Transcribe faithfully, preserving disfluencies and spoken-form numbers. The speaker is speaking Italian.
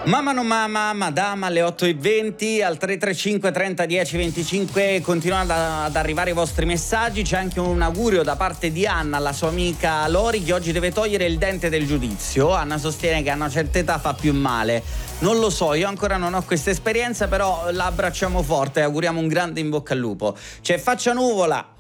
Mamma no mamma, madama alle otto e venti, al tre tre cinque trenta dieci venticinque continuano ad, ad arrivare i vostri messaggi. C'è anche un augurio da parte di Anna alla sua amica Lori, che oggi deve togliere il dente del giudizio. Anna sostiene che a una certa età fa più male. Non lo so, io ancora non ho questa esperienza, però la abbracciamo forte e auguriamo un grande in bocca al lupo. C'è Faccia Nuvola